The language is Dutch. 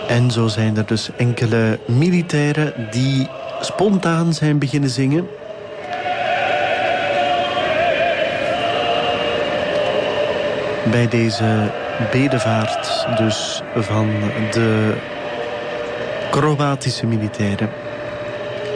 En zo zijn er dus enkele militairen die spontaan zijn beginnen zingen. Bij deze bedevaart dus van de Kroatische militairen.